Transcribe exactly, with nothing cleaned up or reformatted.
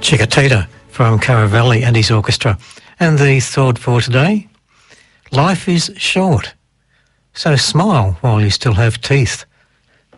Chickatita from Caravelli and his orchestra. And the thought for today, life is short, so smile while you still have teeth.